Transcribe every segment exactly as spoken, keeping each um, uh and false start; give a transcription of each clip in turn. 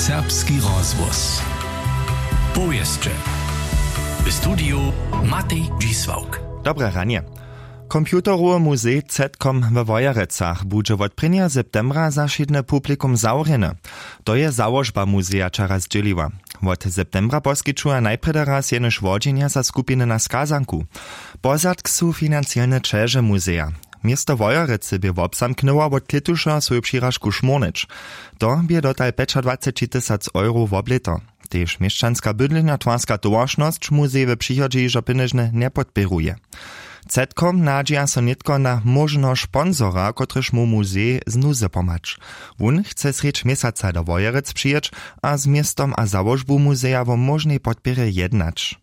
Serbski rozhłos. Powieszcze. W studiu Matej Dzisłauk. Dobre ranie. Komputerowy muzej Zetkom we Wojerecach bude od prvního septembra zašidne publikum zaurjene. To je założba muzeja čara zdzieliła. Od septembra poskyčuje najprede raz jenož vođenja za skupiny na skazanku. Pozadk su financijalne čeže muzeja. Miesto Wojerece by obsamknęło od klituša svoju přiražku Šmornič. To by dotal dwadzieścia pięć tysięcy euro w obleto. Tež mieszczanska bydlenia twarska towarszność muzej w przychodzie iżo pieniężne nie podpieruje. Zetkom nadzieja so nitko na možno sponzora, kotryż mu muzej z nuzy pomacz. Wun chce srecz miesaca do Wojerec przyjeć, a z miestom a założbu muzeja wo możnej podpierze jednać.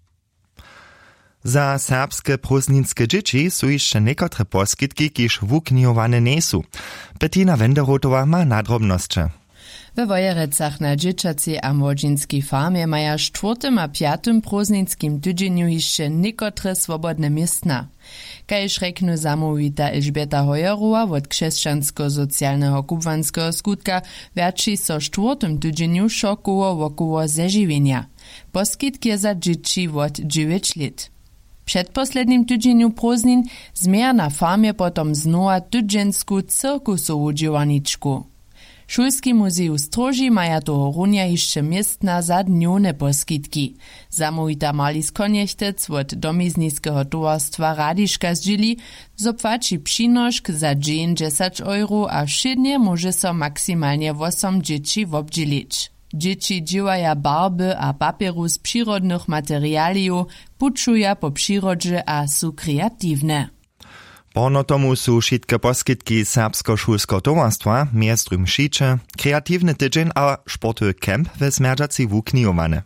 Za serbskie prózdninskie dzieci są jeszcze niekotre poskitki, kiż wuknijowane nie są. Bettina Wenderotowa ma nadrobności. We Wojerecach na dzieciacej a młodzieńskiej farmie maja czwartym a piatym prózdninskim tydzieniu jeszcze niekotre swobodne miestna. Kajż reknu zamówita Elżbieta Hojerowa od krzeszczansko-socjalnego kubwanskiego skutka wierci so czwartym tydzieniu szokowo wokoło zeżywienia. Poskitk je za dzieci od dziewięć lat. W przedposlednim tydzieniu prózdnin zmija na farmie potom znowa tydziensku cyrkusową działaniczku. Szulski muzej Stroži maja toho runja jeszcze miestna za dniowne poskitki. Zamówita Marlis Koniechtec od domizniskiego towarstwa Radiška zdźili, zopłaci przynoszk za dziesięć euro, a wszednie może so maksymalnie osiem dzieci wobdzielić. Dzieci dziewaja barby a papieru z przyrodnych materialiów, puczuja po przyrodzie a są kreatywne. Porno tomu su šitke poskitki serbsko-šulsko towarstwa, miestrym šiče, kreatywny tydzień a sportowy kemp we Smerdżacy wuknijowane.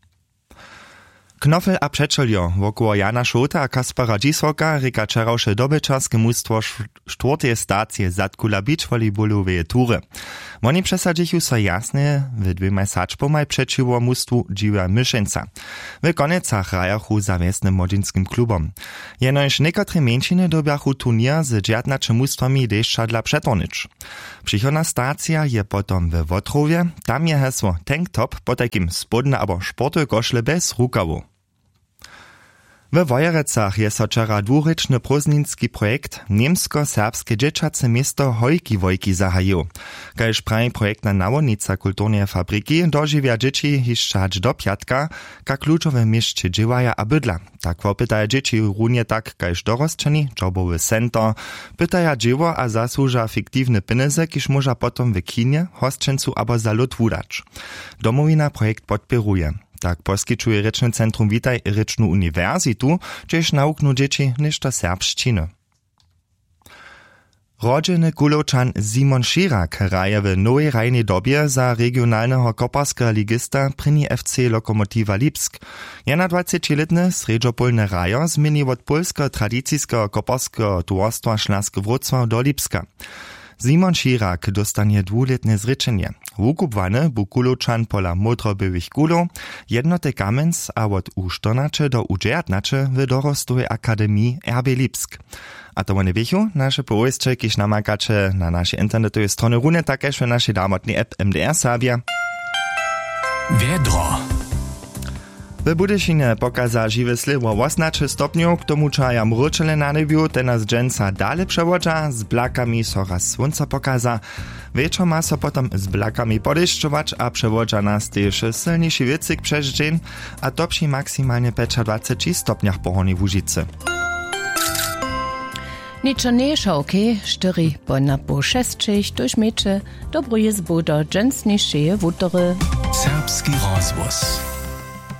Knofel a przeczoljo wokoło Jana Šota a Kaspara Dzisłauka reka čarawsze dobyczarskie mustwo czwartej stacji zatkula beach volleyballowej tury. Oni przesadzichu so jasne w dwoma saczpomaj przeciwko mustwu Dziwa Myšenca. W konecach rajachu za wiesnym młodzieńskim klubom. Jenoż niekotre mieńczyny dobiachu turnier z dziatnaczy mustwami deszcza dla przetornicz. Przychodna stacja je potom w Wotrowie, tam je hesło tank top po takim spodne abo sportowe koszle bez rukawu. W Wojerecach je so wczoraj dwuryczny prózdninski projekt Niemsko-serbskie dzieciace miasto Hojki Wojki zahajił. Kajż pravi projektna nawodnica kulturnej fabryki dożywia dzieci hiszczać do piatka, ka kluczowe mieście dziewaja a bydla. Tak wopytaja dzieci runie tak, kajż dorosczeni, jobowy center, pytaja dziewo a zasłuża fiktywne pieniądze, kiż może potom w kinie, hostčencu abo za lud wudać. Domowina projekt podpieruje. Tak poskyčuje Rečne centrum Witaj Rečnu uniwersytu, gdzieś nauknu dzieci niżta serbszczyny. Rodziny Kulowczan Simon Schirak hraje w nowej rajnej dobie za regionalnego koparskiego ligista Pryni F C Lokomotiva Lipsk. dwudziestoletny sredżopolny rajo zmieni od polskiego tradycyjskiego koparskiego towarstwa Śląski Wrocław do Lipska. Simon Schirak dostanie dwuletne zrečenje. Wukupwany bu Kulowczan pola modrobywych kulów, jednoty kamens a od u czternaście do u dziewiętnaście w dorostowej akademii R B Lipsk. A to one wichu, nasze połyscze, kiż namakacze na naszej internetowej stronie runie takeż w naszej damotnej app M D R Serbia. Wiedro. W Budyšinie pokaza žiwe slivo osiemnaście stopniów, k tomu czaja mručele na nebiu, ten nas dżęca dale przewodza, z blakami so raz słońca pokaza. Wieczor ma so potom z blakami podeszczować, a przewodza nas też silniejszy wiecyk przez dzień, a to przy maksymalnie dwadzieścia pięć stopniach pochornej w Łużycy. Niczo nie szałki, cztery bona po sześć durch mecze, dobro jest bodo dżęcniejsze wutory. Serbski rozhłos.